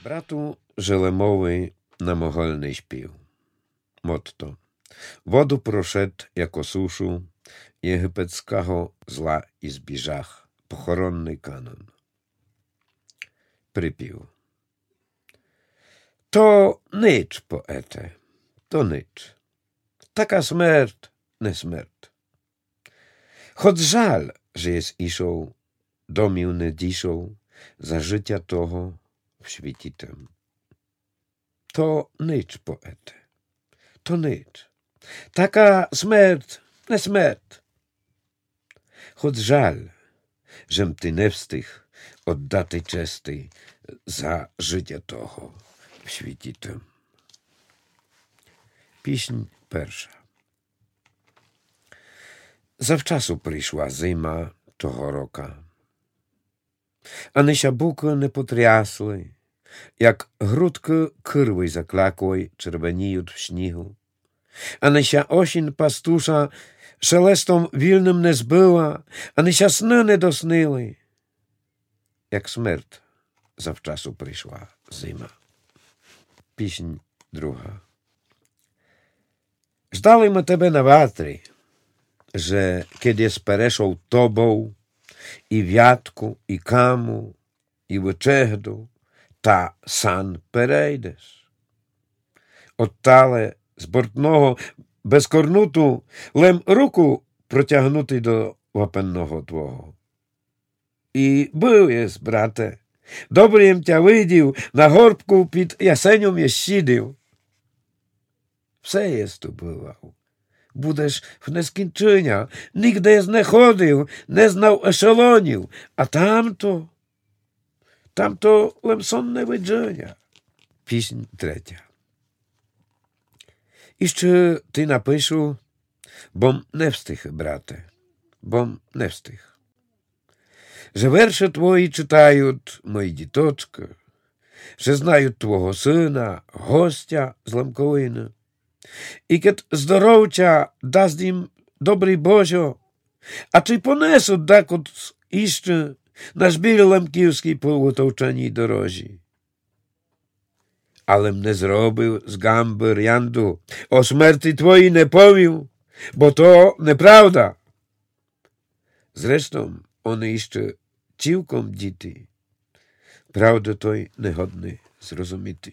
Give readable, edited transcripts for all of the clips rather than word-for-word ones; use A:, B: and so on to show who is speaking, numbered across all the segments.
A: Bratу Żelemowy na mogolnej śpił. Motto. Wodu proszedł jako suszu, єгипетського зла і збіжах. Похоронний канон. Припів. To nicz, poete, to nicz. Taka smert, nie smert. Choć żal, że jest iszą, domił nie dziszą, za życia toho w świecie tym. To nicz, poete, to nicz. Taka smert, nie smert. Choć żal, żem ty nie wstych oddati czesty za życia toho w świecie tym. Pieśń pierwsza. Zawczasu przyszła zima toho roka. A nysia buki nie potriasły, jak grudki kyrły zaklakłej czerweniють w śniegu. A nysia осінь пастуша шелестом вільним не збила, а nysia сни не доснили. Jak смерть zawczasu przyszła zima. Pieśń druga. Ждали ми тебе на ватрі, że kiedy spereszą tobą i wiatku, i kamu, i wyczechdu, ta san perejdziesz. Ottale z bортного bez корнуту лем руку протягнути до вапенного твого. І був єс, брате, добрим тя видів, на горбку під ясенем я щідив. Все єс tu бував. Будеш в нескінчення, нігде не ходив, не знав ешелонів, а тамто лем сонне видження. Піснь третя. І ще ти напишу, бом не встиг, брате, бом не встиг. Że wiersze twoje czytają moi dzietoczki, że znają twojego syna, gościa z Lemkołyny. I kiedy zdrowcia dasz im dobry Bozio, a czy ponesą dakąd jeszcze na żbir lemkівський po utowczenій dorożi. Alem nie zrobił z gamby riandu, o śmierci twojej nie powił, bo to nieprawda. Zresztą on jeszcze цілком діти, правда той негодний зрозуміти.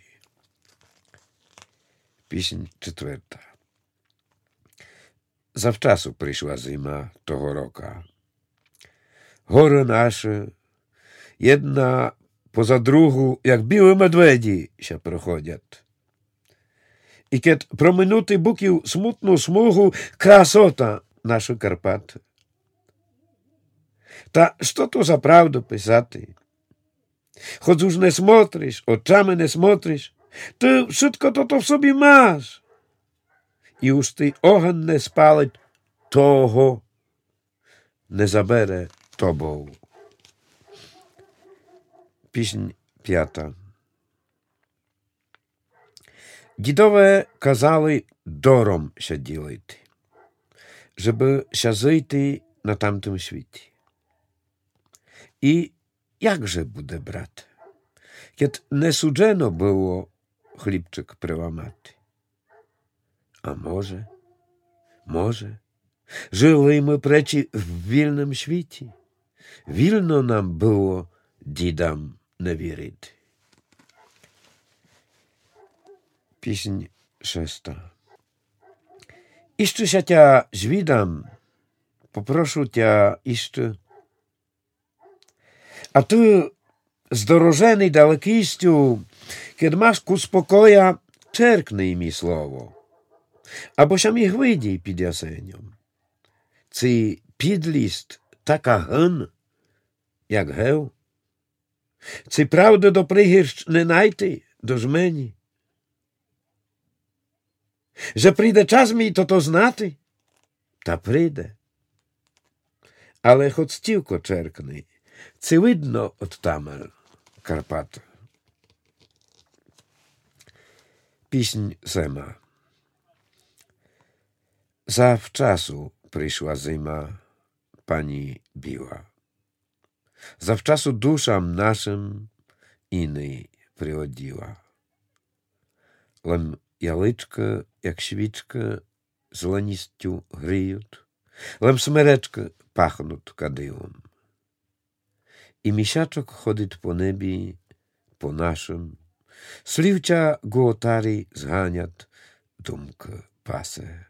A: Піснь четверта. Zawczasu przyszła zima того рока. Górы nasze, jedna poza drugą, jak białe medwiedzi się prochodzят. I kiedy prominuty bukił smutną smugu, krasota nasze Karpaty. Та що то за правду писати? Хоч уж не смотриш, очами не смотриш, ти wszystko то в собі маєш. І уж ти огонь не спалить, того не забере тобою. Піснь п'ята. Дідове казали дором się ділити, żeby się жити на тамтym світі. I jakże bude, brat, kiedy nie sudzeno było chlipczyk przełamaty? A może, żyliśmy przeci w wilnym świecie. Wilno nam było dzidam nie wierzyć. Pieśń szósta. Jeszcze się cia zwidam, poproszę cia jeszcze. A ty, zdorożeny dalekistю, kiedy masz ku spokoja, czerknij mi słowo, abo się mi chwydi pід jasenią. Cy підлість така ген, як гев? Cy правди до пригірщ не найти до жмені? Że прийде час мій то знати? Та прийде. Але хоч стілко черкни, це видно от тамер Карпат. Піснь сема. Zawczasu przyszła zima, pani biła. Zawczasu duszam naszym innej приоділа. Лем яличка, як свічка, зеленістю гріють, лем смеречка пахнуть кадилом. І місячок ходить по небі, по нашим, слівча гуотарі зганять, думка пасе.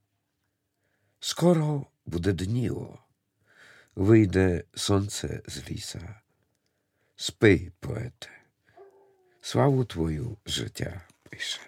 A: Скоро буде дніло, вийде сонце з ліса. Спи, поете, славу твою життя пише.